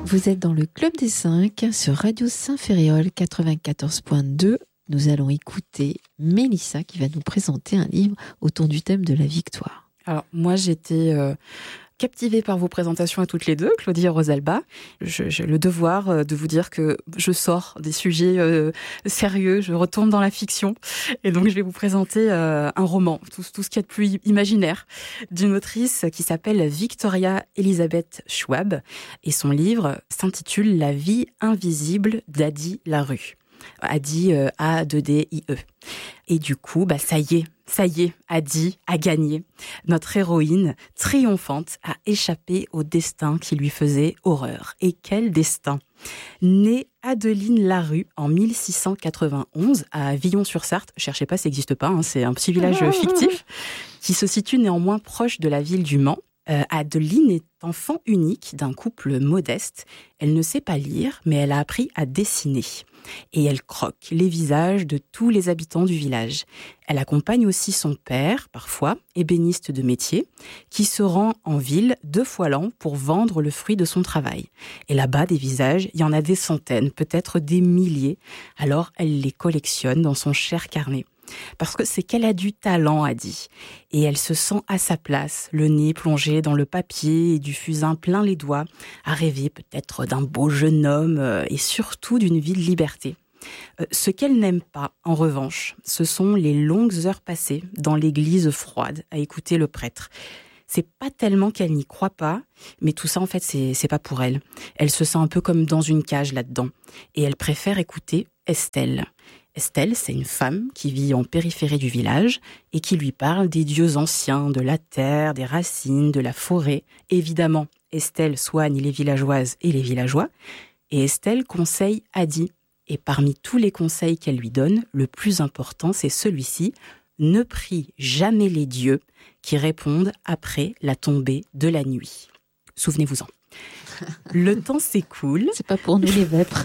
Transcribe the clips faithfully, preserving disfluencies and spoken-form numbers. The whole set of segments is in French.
Vous êtes dans le Club des cinq sur Radio Saint-Ferréol quatre-vingt-quatorze point deux. Nous allons écouter Mélissa qui va nous présenter un livre autour du thème de la victoire. Alors moi j'étais euh, captivée par vos présentations à toutes les deux, Claudie et Rosalba. Je, j'ai le devoir de vous dire que je sors des sujets euh, sérieux, je retourne dans la fiction. Et donc je vais vous présenter euh, un roman, tout, tout ce qu'il y a de plus imaginaire, d'une autrice qui s'appelle Victoria Elizabeth Schwab. Et son livre s'intitule La vie invisible d'Adi Larue. Adi, euh, A deux D I E. Et du coup, bah ça y est, ça y est, Adi a gagné. Notre héroïne, triomphante, a échappé au destin qui lui faisait horreur. Et quel destin! Née Adeline Larue en mille six cent quatre-vingt-onze à Villon-sur-Sarthe, cherchez pas, ça n'existe pas, hein, c'est un petit village fictif, qui se situe néanmoins proche de la ville du Mans. Euh, Adeline est enfant unique d'un couple modeste. Elle ne sait pas lire, mais elle a appris à dessiner. Et elle croque les visages de tous les habitants du village. Elle accompagne aussi son père, parfois, ébéniste de métier, qui se rend en ville deux fois l'an pour vendre le fruit de son travail. Et là-bas, des visages, il y en a des centaines, peut-être des milliers. Alors, elle les collectionne dans son cher carnet. Parce que c'est qu'elle a du talent, Adi. Et elle se sent à sa place, le nez plongé dans le papier et du fusain plein les doigts, à rêver peut-être d'un beau jeune homme et surtout d'une vie de liberté. Ce qu'elle n'aime pas, en revanche, ce sont les longues heures passées dans l'église froide à écouter le prêtre. C'est pas tellement qu'elle n'y croit pas, mais tout ça, en fait, c'est, c'est pas pour elle. Elle se sent un peu comme dans une cage là-dedans. Et elle préfère écouter Estelle. Estelle, c'est une femme qui vit en périphérie du village et qui lui parle des dieux anciens, de la terre, des racines, de la forêt. Évidemment, Estelle soigne les villageoises et les villageois. Et Estelle conseille Adi. Et parmi tous les conseils qu'elle lui donne, le plus important, c'est celui-ci. Ne prie jamais les dieux qui répondent après la tombée de la nuit. Souvenez-vous-en. Le temps s'écoule. C'est pas pour nous les vêpres.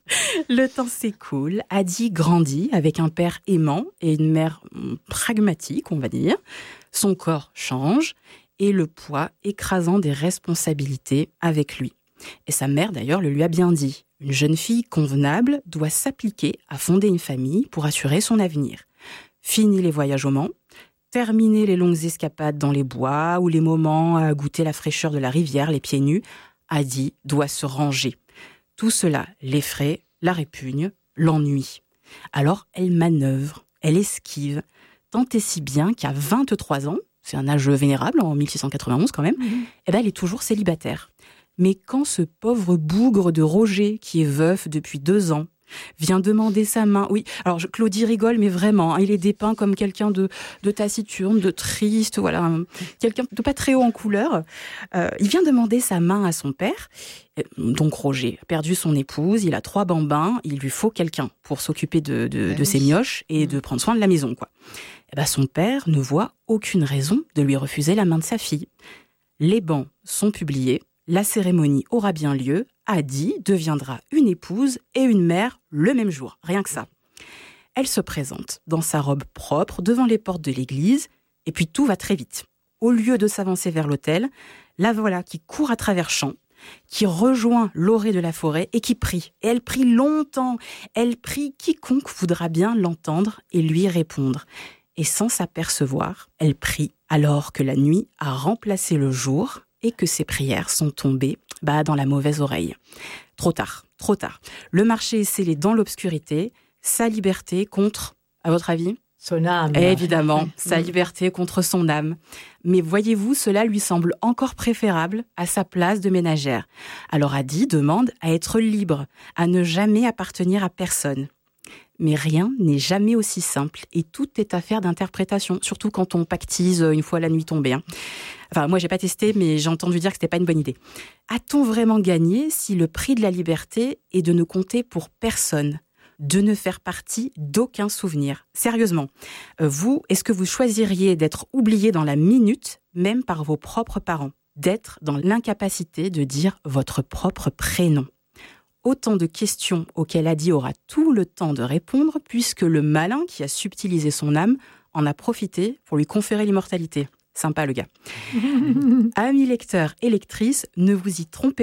Le temps s'écoule. Adi grandit avec un père aimant et une mère pragmatique, on va dire. Son corps change et le poids écrasant des responsabilités avec lui. Et sa mère, d'ailleurs, le lui a bien dit. Une jeune fille convenable doit s'appliquer à fonder une famille pour assurer son avenir. Fini les voyages au Mans, terminer les longues escapades dans les bois ou les moments à goûter la fraîcheur de la rivière, les pieds nus, Adi doit se ranger. Tout cela l'effraie, la répugne, l'ennuie. Alors elle manœuvre, elle esquive, tant et si bien qu'à vingt-trois ans, c'est un âge vénérable en mille six cent quatre-vingt-onze quand même, mmh. eh ben elle est toujours célibataire. Mais quand ce pauvre bougre de Roger, qui est veuf depuis deux ans, vient demander sa main. Oui, alors je, Claudie rigole, mais vraiment, hein, il est dépeint comme quelqu'un de, de taciturne, de triste, voilà, hein, quelqu'un de pas très haut en couleur. Euh, il vient demander sa main à son père. Donc Roger a perdu son épouse, il a trois bambins, il lui faut quelqu'un pour s'occuper de, de, de ses mioches et de prendre soin de la maison, quoi. Et ben, son père ne voit aucune raison de lui refuser la main de sa fille. Les bans sont publiés, la cérémonie aura bien lieu, Adi deviendra une épouse et une mère le même jour, rien que ça. Elle se présente dans sa robe propre devant les portes de l'église et puis tout va très vite. Au lieu de s'avancer vers l'autel, la voilà qui court à travers champs, qui rejoint l'orée de la forêt et qui prie. Et elle prie longtemps, elle prie quiconque voudra bien l'entendre et lui répondre. Et sans s'apercevoir, elle prie alors que la nuit a remplacé le jour et que ses prières sont tombées bah, dans la mauvaise oreille. Trop tard, trop tard. Le marché est scellé dans l'obscurité, sa liberté contre, à votre avis ? Son âme. Évidemment, sa liberté contre son âme. Mais voyez-vous, cela lui semble encore préférable à sa place de ménagère. Alors Adi demande à être libre, à ne jamais appartenir à personne. Mais rien n'est jamais aussi simple et tout est affaire d'interprétation, surtout quand on pactise une fois la nuit tombée. Hein. Enfin, moi, j'ai pas testé, mais j'ai entendu dire que c'était pas une bonne idée. A-t-on vraiment gagné si le prix de la liberté est de ne compter pour personne, de ne faire partie d'aucun souvenir? Sérieusement, vous, est-ce que vous choisiriez d'être oublié dans la minute, même par vos propres parents, d'être dans l'incapacité de dire votre propre prénom? Autant de questions auxquelles Adi aura tout le temps de répondre, puisque le malin qui a subtilisé son âme en a profité pour lui conférer l'immortalité. Sympa le gars. Amis lecteurs et lectrices, ne vous y trompez pas.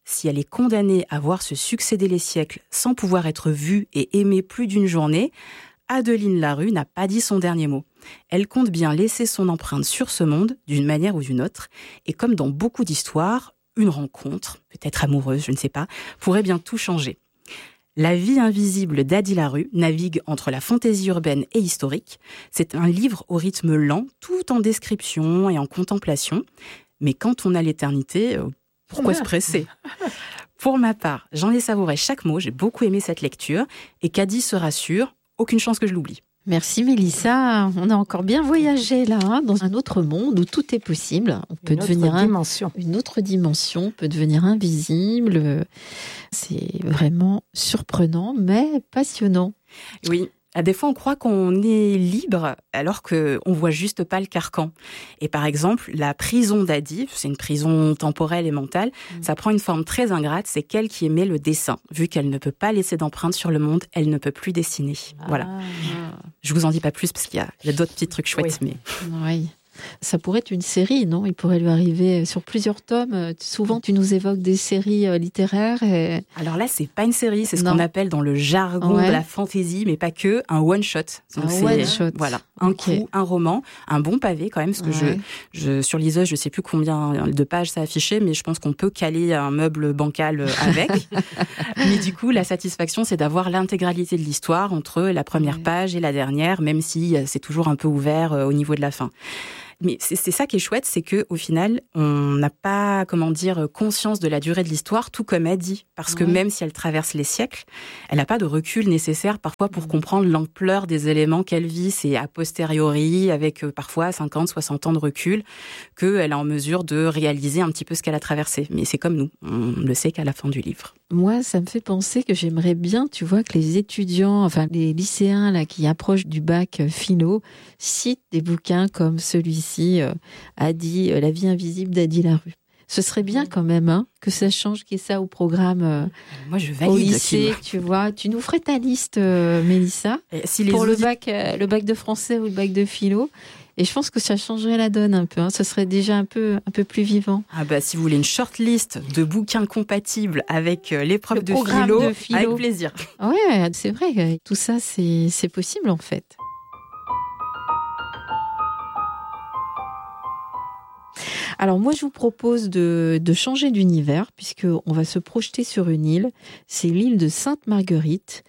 si elle est condamnée à voir se succéder les siècles sans pouvoir être vue et aimée plus d'une journée, Adeline Larue n'a pas dit son dernier mot. Elle compte bien laisser son empreinte sur ce monde, d'une manière ou d'une autre, et comme dans beaucoup d'histoires, une rencontre, peut-être amoureuse, je ne sais pas, pourrait bien tout changer. La vie invisible d'Ady Larue navigue entre la fantaisie urbaine et historique. C'est un livre au rythme lent, tout en description et en contemplation. Mais quand on a l'éternité, pourquoi se presser ? Pour ma part, j'en ai savouré chaque mot, j'ai beaucoup aimé cette lecture. Et qu'Ady se rassure, aucune chance que je l'oublie. Merci Mélissa, on a encore bien voyagé là, hein, dans un autre monde où tout est possible. On peut une devenir autre un, dimension. une autre dimension, on peut devenir invisible. C'est vraiment surprenant, mais passionnant. Oui. Des fois, on croit qu'on est libre alors qu'on ne voit juste pas le carcan. Et par exemple, la prison d'Ady, c'est une prison temporelle et mentale, mmh. ça prend une forme très ingrate, c'est qu'elle qui aimait le dessin. Vu qu'elle ne peut pas laisser d'empreinte sur le monde, elle ne peut plus dessiner. Ah. Voilà. Je vous en dis pas plus parce qu'il y a, il y a d'autres petits trucs chouettes. Oui. Mais... oui. Ça pourrait être une série, non ? Il pourrait lui arriver sur plusieurs tomes. Souvent, tu nous évoques des séries littéraires. Et... Alors là, c'est pas une série, c'est ce non. qu'on appelle dans le jargon ouais. de la fantaisie, mais pas que, un one-shot. Donc un one-shot. Voilà, un okay. coup, un roman, un bon pavé quand même, parce que ouais. je, je, sur liseuse, je sais plus combien de pages ça affichait, mais je pense qu'on peut caler un meuble bancal avec. Mais du coup, la satisfaction, c'est d'avoir l'intégralité de l'histoire entre la première ouais. page et la dernière, même si c'est toujours un peu ouvert au niveau de la fin. Mais c'est, c'est ça qui est chouette, c'est que au final, on n'a pas, comment dire, conscience de la durée de l'histoire, tout comme Adi, parce que ouais. même si elle traverse les siècles, elle n'a pas de recul nécessaire parfois pour mmh. comprendre l'ampleur des éléments qu'elle vit. C'est a posteriori, avec euh, parfois cinquante, soixante ans de recul, qu'elle est en mesure de réaliser un petit peu ce qu'elle a traversé. Mais c'est comme nous, on le sait qu'à la fin du livre. Moi, ça me fait penser que j'aimerais bien, tu vois, que les étudiants, enfin les lycéens là qui approchent du bac philo, citent des bouquins comme celui-ci, euh, Ady, euh, La vie invisible d'Ady Larue. Ce serait bien quand même hein, que ça change, qu'il y ait ça au programme euh, Moi, je valide, au lycée, tu vois. Tu nous ferais ta liste, euh, Mélissa, si pour audit... le bac, euh, le bac de français ou le bac de philo. Et je pense que ça changerait la donne un peu. Hein. Ce serait déjà un peu, un peu plus vivant. Ah bah, si vous voulez une shortlist de bouquins compatibles avec euh, l'épreuve de philo, de philo, avec plaisir. Ouais, c'est vrai. Tout ça, c'est, c'est possible en fait. Alors moi, je vous propose de, de changer d'univers puisqu'on va se projeter sur une île. C'est l'île de Sainte-Marguerite.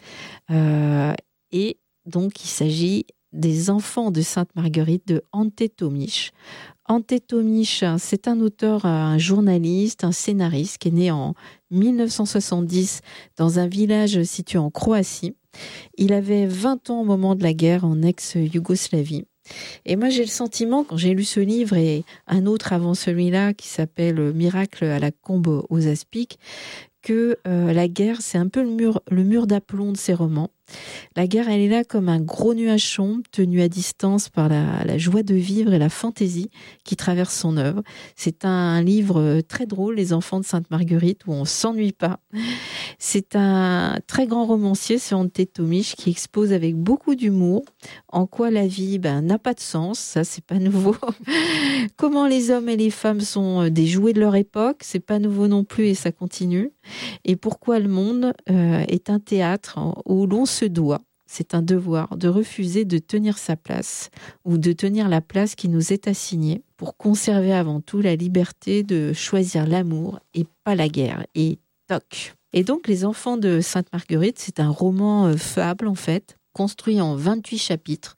Euh, et donc, il s'agit des enfants de Sainte-Marguerite de Ante Tomić. Ante Tomić, c'est un auteur, un journaliste, un scénariste qui est né en dix-neuf cent soixante-dix dans un village situé en Croatie. Il avait vingt ans au moment de la guerre en ex-Yougoslavie. Et moi, j'ai le sentiment, quand j'ai lu ce livre et un autre avant celui-là qui s'appelle « Miracle à la combe aux aspics », que euh, la guerre, c'est un peu le mur, le mur d'aplomb de ces romans. La guerre, elle est là comme un gros nuage sombre, tenu à distance par la, la joie de vivre et la fantaisie qui traverse son œuvre. C'est un, un livre très drôle, Les enfants de Sainte-Marguerite, où on s'ennuie pas. C'est un très grand romancier, c'est Ante Tomić, qui expose avec beaucoup d'humour en quoi la vie ben, n'a pas de sens, ça c'est pas nouveau. Comment les hommes et les femmes sont des jouets de leur époque, c'est pas nouveau non plus et ça continue. Et pourquoi le monde euh, est un théâtre où l'on se doit, c'est un devoir, de refuser de tenir sa place ou de tenir la place qui nous est assignée pour conserver avant tout la liberté de choisir l'amour et pas la guerre. Et toc. Et donc, Les enfants de Sainte-Marguerite, c'est un roman euh, fable en fait, construit en vingt-huit chapitres.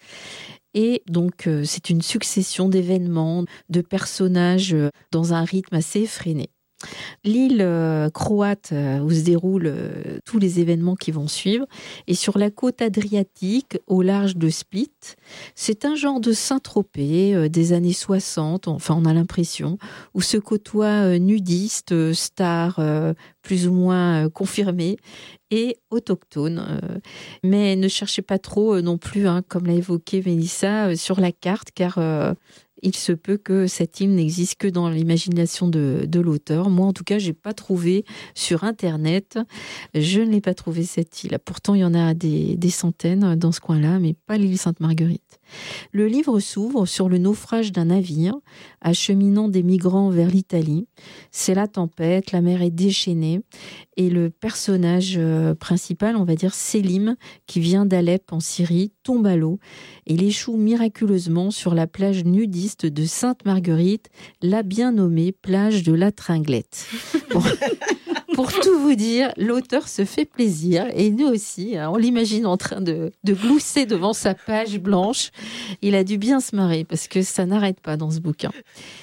Et donc, euh, c'est une succession d'événements, de personnages euh, dans un rythme assez effréné. L'île euh, croate euh, où se déroulent euh, tous les événements qui vont suivre est sur la côte adriatique au large de Split. C'est un genre de Saint-Tropez euh, des années soixante, enfin on a l'impression, où se côtoient euh, nudistes, euh, stars euh, plus ou moins euh, confirmés et autochtones. Euh, mais ne cherchez pas trop euh, non plus, hein, comme l'a évoqué Mélissa, euh, sur la carte, car euh, il se peut que cette île n'existe que dans l'imagination de, de l'auteur. Moi, en tout cas, j'ai pas trouvé sur Internet. Je ne l'ai pas trouvé cette île. Pourtant, il y en a des, des centaines dans ce coin-là, mais pas l'île Sainte-Marguerite. Le livre s'ouvre sur le naufrage d'un navire acheminant des migrants vers l'Italie. C'est la tempête, la mer est déchaînée et le personnage principal, on va dire Selim, qui vient d'Alep en Syrie, tombe à l'eau et il échoue miraculeusement sur la plage nudiste de Sainte-Marguerite, la bien nommée plage de la Tringlette. Bon. Pour tout vous dire, l'auteur se fait plaisir et nous aussi, on l'imagine en train de, de glousser devant sa page blanche. Il a dû bien se marrer parce que ça n'arrête pas dans ce bouquin.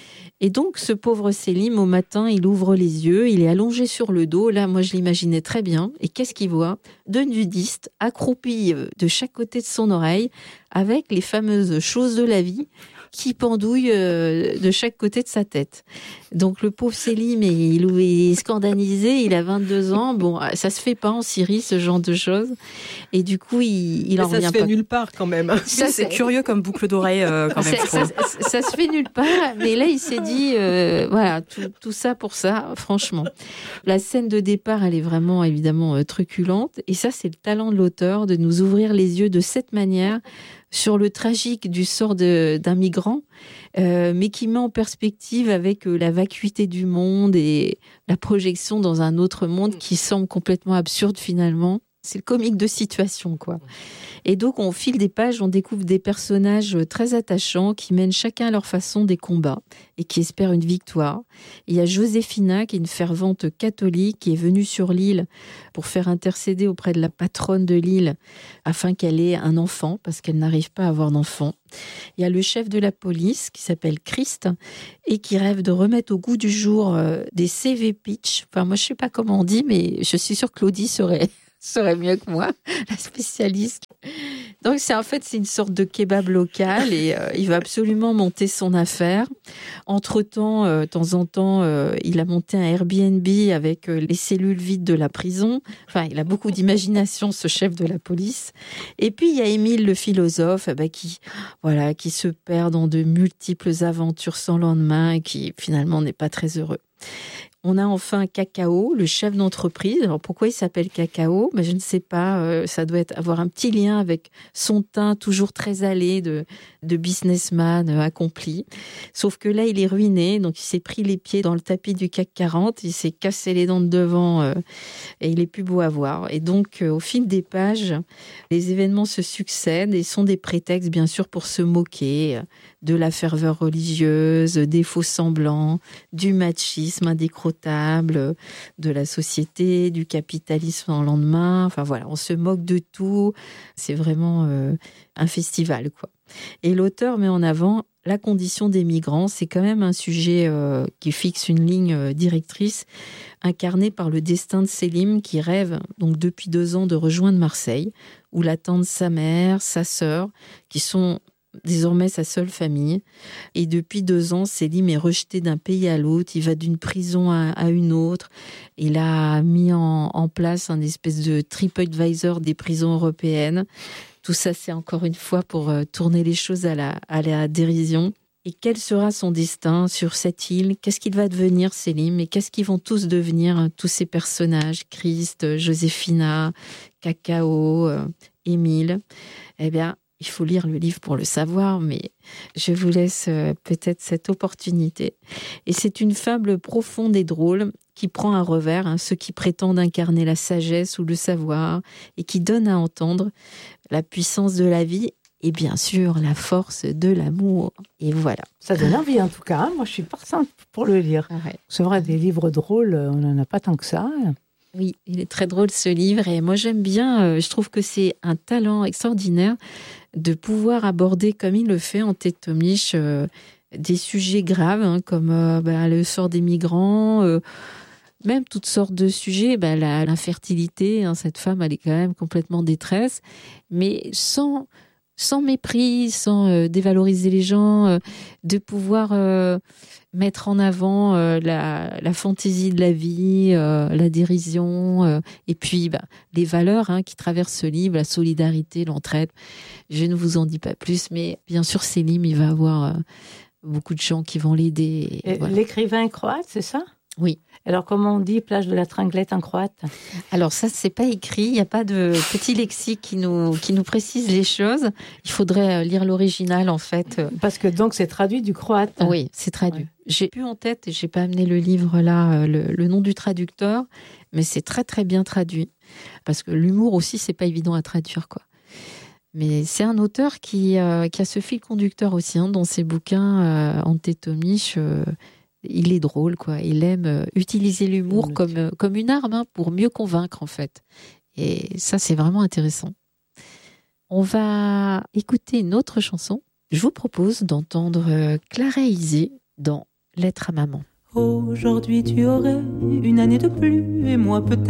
Et donc, ce pauvre Selim, au matin, il ouvre les yeux, il est allongé sur le dos. Là, moi, je l'imaginais très bien. Et qu'est-ce qu'il voit ? Deux nudistes accroupis de chaque côté de son oreille avec les fameuses choses de la vie qui pendouillent de chaque côté de sa tête. Donc le pauvre Selim, il est scandalisé, il a vingt-deux ans. Bon, ça se fait pas en Syrie, ce genre de choses. Et du coup, il, il en revient pas. Ça se fait nulle part quand même. Ça, c'est curieux comme boucle d'oreille euh, quand même. Ça, ça, ça se fait nulle part, mais là, il s'est dit, euh, voilà, tout, tout ça pour ça, franchement. La scène de départ, elle est vraiment, évidemment, euh, truculente. Et ça, c'est le talent de l'auteur de nous ouvrir les yeux de cette manière sur le tragique du sort de, d'un migrant, euh, mais qui met en perspective avec euh, la vacuité du monde et la projection dans un autre monde qui semble complètement absurde finalement. C'est le comique de situation, quoi. Et donc, au fil des pages, on découvre des personnages très attachants qui mènent chacun à leur façon des combats et qui espèrent une victoire. Il y a Joséphina, qui est une fervente catholique, qui est venue sur l'île pour faire intercéder auprès de la patronne de l'île afin qu'elle ait un enfant, parce qu'elle n'arrive pas à avoir d'enfant. Il y a le chef de la police, qui s'appelle Christ, et qui rêve de remettre au goût du jour euh, des C V pitch. Enfin, moi, je ne sais pas comment on dit, mais je suis sûre que Claudie serait... serait mieux que moi, la spécialiste. Donc, c'est en fait, c'est une sorte de kebab local et euh, il va absolument monter son affaire. Entre-temps, euh, de temps en temps, euh, il a monté un Airbnb avec euh, les cellules vides de la prison. Enfin, il a beaucoup d'imagination, ce chef de la police. Et puis, il y a Émile, le philosophe, bah, qui, voilà, qui se perd dans de multiples aventures sans lendemain et qui, finalement, n'est pas très heureux. On a enfin Cacao, le chef d'entreprise. Alors pourquoi il s'appelle Cacao ? Ben, je ne sais pas, euh, ça doit être, avoir un petit lien avec son teint toujours très allé de, de businessman euh, accompli. Sauf que là, il est ruiné, donc il s'est pris les pieds dans le tapis du C A C quarante, il s'est cassé les dents de devant euh, et il est plus beau à voir. Et donc, euh, au fil des pages, les événements se succèdent et sont des prétextes, bien sûr, pour se moquer de la ferveur religieuse, des faux semblants, du machisme indécrottable, de la société, du capitalisme en lendemain. Enfin voilà, on se moque de tout. C'est vraiment euh, un festival, quoi. Et l'auteur met en avant la condition des migrants. C'est quand même un sujet euh, qui fixe une ligne euh, directrice, incarnée par le destin de Selim, qui rêve donc depuis deux ans de rejoindre Marseille, où l'attendent sa mère, sa sœur, qui sont désormais sa seule famille. Et depuis deux ans, Selim est rejeté d'un pays à l'autre. Il va d'une prison à, à une autre. Il a mis en, en place un espèce de TripAdvisor des prisons européennes. Tout ça, c'est encore une fois pour euh, tourner les choses à la, à la dérision. Et quel sera son destin sur cette île ? Qu'est-ce qu'il va devenir, Selim ? Et qu'est-ce qu'ils vont tous devenir, hein, tous ces personnages ? Christ, Joséphina, Cacao, euh, Émile. Eh bien, il faut lire le livre pour le savoir, mais je vous laisse euh, peut-être cette opportunité. Et c'est une fable profonde et drôle qui prend un revers, hein, ceux qui prétendent incarner la sagesse ou le savoir et qui donne à entendre la puissance de la vie et bien sûr la force de l'amour. Et voilà. Ça donne envie en tout cas. Hein. Moi, je suis partante pour le lire. Ah ouais. C'est vrai, des livres drôles, on n'en a pas tant que ça. Oui, il est très drôle ce livre et moi j'aime bien, euh, je trouve que c'est un talent extraordinaire de pouvoir aborder comme il le fait en Tête Tomlich euh, des sujets graves hein, comme euh, bah, le sort des migrants, euh, même toutes sortes de sujets, bah, la, l'infertilité, hein, cette femme elle est quand même complètement détresse, mais sans, sans mépris, sans euh, dévaloriser les gens, euh, de pouvoir euh, mettre en avant euh, la, la fantaisie de la vie, euh, la dérision, euh, et puis bah, les valeurs hein, qui traversent ce livre, la solidarité, l'entraide. Je ne vous en dis pas plus, mais bien sûr, Selim, il va avoir euh, beaucoup de gens qui vont l'aider. Et voilà. L'écrivain croate, c'est ça ? Oui. Alors, comment on dit plage de la Tringlette en croate? Alors ça, c'est pas écrit, il n'y a pas de petit lexique qui nous, qui nous précise les choses. Il faudrait lire l'original, en fait. Parce que donc, c'est traduit du croate. Oui, c'est traduit. Ouais. J'ai plus en tête, et j'ai pas amené le livre là, le, le nom du traducteur, mais c'est très très bien traduit. Parce que l'humour aussi, c'est pas évident à traduire, quoi. Mais c'est un auteur qui, euh, qui a ce fil conducteur aussi, hein, dans ses bouquins, euh, Ante Tomic. Euh, il est drôle, quoi. Il aime euh, utiliser l'humour comme, euh, comme une arme, hein, pour mieux convaincre, en fait. Et ça, c'est vraiment intéressant. On va écouter une autre chanson. Je vous propose d'entendre euh, Clara Isé dans Lettre à maman. Aujourd'hui tu aurais une année de plus et moi peut-être